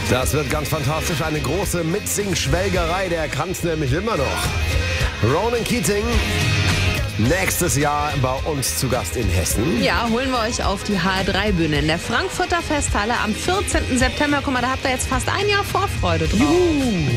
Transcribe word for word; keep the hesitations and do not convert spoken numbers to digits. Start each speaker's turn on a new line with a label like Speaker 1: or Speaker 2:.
Speaker 1: Das wird ganz fantastisch. Eine große Mitsing-Schwelgerei, der kann es nämlich immer noch. Ronan Keating, nächstes Jahr bei uns zu Gast in Hessen.
Speaker 2: Ja, holen wir euch auf die H drei Bühne in der Frankfurter Festhalle am vierzehnten September. Guck mal, da habt ihr jetzt fast ein Jahr Vorfreude drauf.
Speaker 1: Juhu.